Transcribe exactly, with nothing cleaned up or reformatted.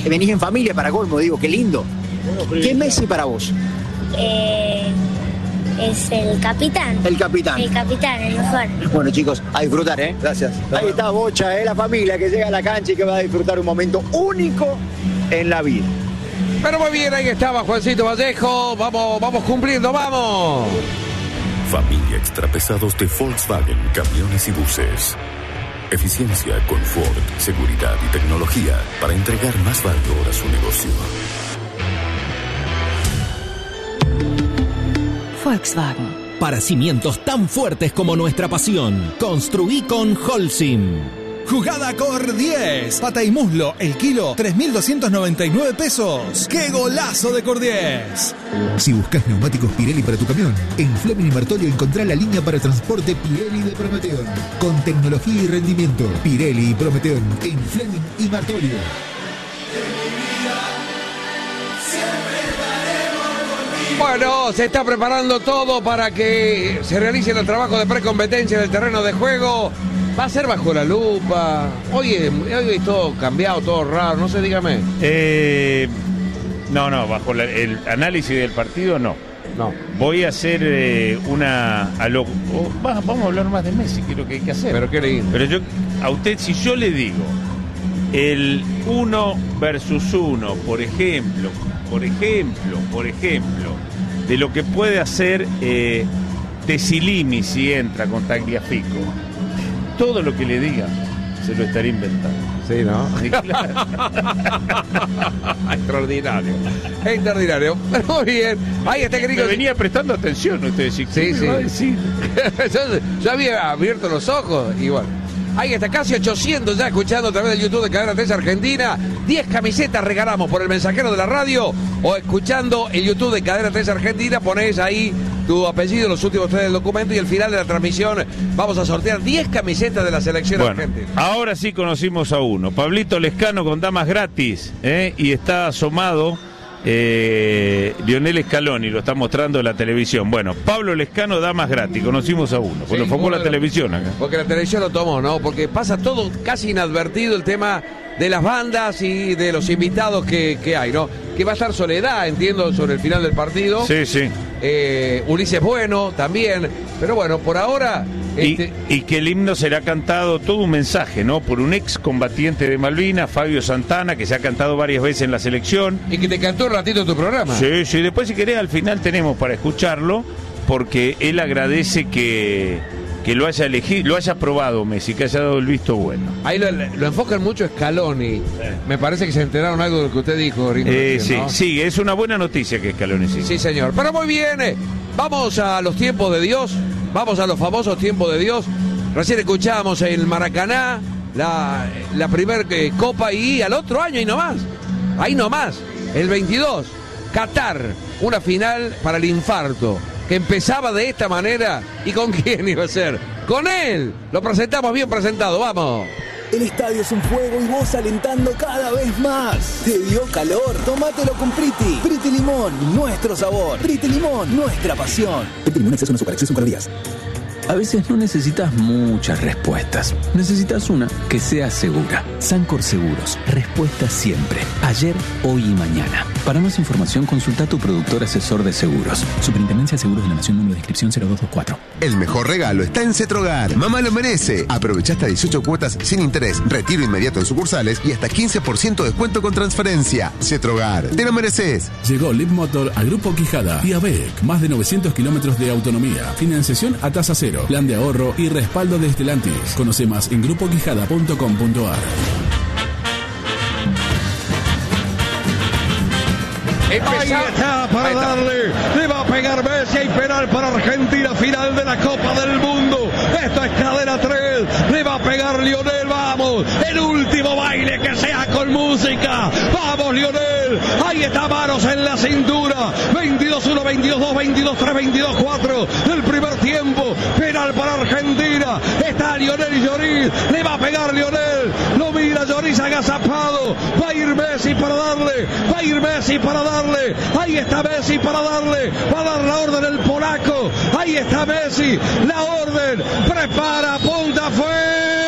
Venís en familia para colmo, digo, qué lindo. ¿Qué es Messi para vos? Eh, es el capitán. El capitán. El capitán, el mejor. Bueno, chicos, a disfrutar, ¿eh? Gracias. Ahí está Bocha, ¿eh? La familia que llega a la cancha y que va a disfrutar un momento único en la vida. Pero muy bien, ahí estaba Juancito Vallejo. Vamos, vamos cumpliendo, vamos. Familia Extrapesados de Volkswagen, camiones y buses. Eficiencia, confort, seguridad y tecnología para entregar más valor a su negocio. Volkswagen. Para cimientos tan fuertes como nuestra pasión, construí con Holcim. Jugada Cor diez. Pata y muslo, el kilo, tres mil doscientos noventa y nueve pesos. ¡Qué golazo de Cor diez! Si buscas neumáticos Pirelli para tu camión, en Fleming y Martolio encontrá la línea para transporte Pirelli de Prometeon. Con tecnología y rendimiento, Pirelli y Prometeon en Fleming y Martolio. Bueno, se está preparando todo para que se realice el trabajo de precompetencia en el terreno de juego. Va a ser bajo la lupa. Oye, hoy es todo cambiado, todo raro, no sé, dígame. Eh, no, no, bajo la, el análisis del partido no. No. Voy a hacer eh, una... A lo, oh, va, vamos a hablar más de Messi, que es lo que hay que hacer. Pero qué lindo. Pero yo, a usted, si yo le digo el uno versus uno, por ejemplo, por ejemplo, por ejemplo, de lo que puede hacer eh, Tesilimi si entra con Tagliafico, todo lo que le diga se lo estaría inventando. Sí, ¿no? Sí, claro. Extraordinario. Extraordinario. Pero muy bien. Ahí está, querido. Me venía prestando atención usted. Sí, sí. sí. yo, yo había abierto los ojos y bueno. Ahí está, casi ochocientos ya escuchando a través del YouTube de Cadena tres Argentina. diez camisetas regalamos por el mensajero de la radio o escuchando el YouTube de Cadena tres Argentina. Ponés ahí tu apellido, los últimos tres del documento y al final de la transmisión vamos a sortear diez camisetas de la selección bueno, argentina. Ahora sí conocimos a uno. Pablito Lescano con damas gratis, ¿eh? Y está asomado eh, Lionel Scaloni, lo está mostrando en la televisión. Bueno, Pablo Lescano, damas gratis, conocimos a uno, pues sí, lo enfocó la televisión acá. Porque la televisión lo tomó, ¿no? Porque pasa todo casi inadvertido el tema de las bandas y de los invitados que, que hay, ¿no? Que va a estar Soledad, entiendo, sobre el final del partido. Sí, sí. Eh, Ulises Bueno también, pero bueno, por ahora... Este... Y, y que el himno será cantado, todo un mensaje, ¿no? Por un ex combatiente de Malvinas, Fabio Santana, que se ha cantado varias veces en la selección. Y que te cantó un ratito tu programa. Sí, sí, después si querés al final tenemos para escucharlo, porque él agradece que... que lo haya elegido, lo haya probado Messi, que haya dado el visto bueno. Ahí lo, lo enfocan mucho Scaloni. Sí. Me parece que se enteraron algo de lo que usted dijo, Rino, eh, recién, sí, ¿no? sí, es una buena noticia que Scaloni sí. Sí, señor. Pero muy bien, vamos a los tiempos de Dios, vamos a los famosos tiempos de Dios. Recién escuchábamos el Maracaná, la, la primera eh, copa y al otro año y no más. Ahí nomás, el veintidós, Qatar, una final para el infarto. Que empezaba de esta manera. ¿Y con quién iba a ser? ¡Con él! Lo presentamos bien presentado, vamos. El estadio es un fuego y vos alentando cada vez más. ¿Te dio calor? Tómatelo con Priti. Priti Limón, nuestro sabor. Priti Limón, nuestra pasión. Priti Limón, exceso en azúcar, exceso en calorías. A veces no necesitas muchas respuestas. Necesitas una que sea segura. Sancor Seguros. Respuesta siempre. Ayer, hoy y mañana. Para más información, consulta a tu productor asesor de seguros. Superintendencia de Seguros de la Nación, número de inscripción cero dos dos cuatro. El mejor regalo está en Cetrogar. Mamá lo merece. Aprovecha hasta dieciocho cuotas sin interés, retiro inmediato en sucursales y hasta quince por ciento de descuento con transferencia. Cetrogar. Te lo mereces. Llegó Leapmotor a Grupo Quijada y a B E C. Más de novecientos kilómetros de autonomía. Financiación a tasa cero. Plan de ahorro y respaldo de Stellantis. Conoce más en grupo quijada punto com punto a r. Ahí está para darle, le va a pegar Messi, hay penal para Argentina, final de la Copa del Mundo. Esto es Cadena tres, le va a pegar Lionel, vamos, el último baile que sea con música. Vamos Lionel, ahí está, manos en la cintura. veintidós uno, veintidós dos, veintidós tres, veintidós cuatro del primer tiempo. Penal para Argentina, está Lionel y Lloris, le va a pegar Lionel, lo mira Lloris agazapado, va a ir Messi para darle, va a ir Messi para darle. Ahí está Messi para darle, va a dar la orden el polaco, ahí está Messi, la orden, prepara, punta, fue.